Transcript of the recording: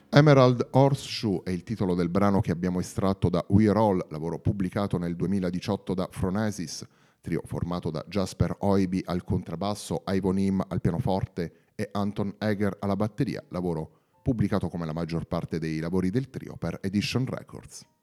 Emerald Horseshoe è il titolo del brano che abbiamo estratto da We're All, lavoro pubblicato nel 2018 da Phronesis, trio formato da Jasper Oiby al contrabbasso, Ivan Im al pianoforte e Anton Eger alla batteria, lavoro pubblicato come la maggior parte dei lavori del trio per Edition Records.